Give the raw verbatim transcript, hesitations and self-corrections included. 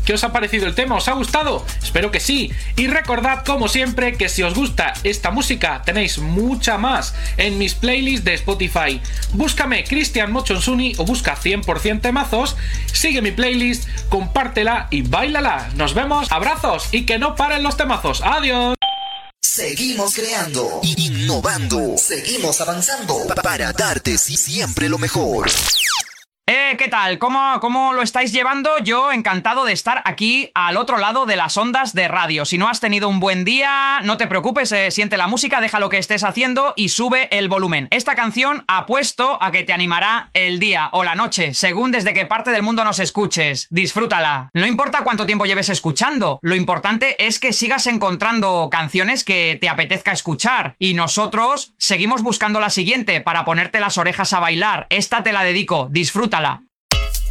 ¿Qué os ha parecido el tema? ¿Os ha gustado? Espero que sí. Y recordad, como siempre, que si os gusta esta música, tenéis mucha más en mis playlists de Spotify. Búscame Cristian Mochonsuni o busca cien por ciento temazos, sigue mi playlist, compártela y báilala. Nos vemos, abrazos y que no paren los temazos. ¡Adiós! Seguimos creando, innovando, seguimos avanzando para darte siempre lo mejor. Eh, ¿qué tal? ¿Cómo, ¿Cómo lo estáis llevando? Yo encantado de estar aquí al otro lado de las ondas de radio. Si no has tenido un buen día, no te preocupes, eh, siente la música, deja lo que estés haciendo y sube el volumen. Esta canción apuesto a que te animará el día o la noche, según desde qué parte del mundo nos escuches. Disfrútala. No importa cuánto tiempo lleves escuchando, lo importante es que sigas encontrando canciones que te apetezca escuchar. Y nosotros seguimos buscando la siguiente para ponerte las orejas a bailar. Esta te la dedico, disfrútala.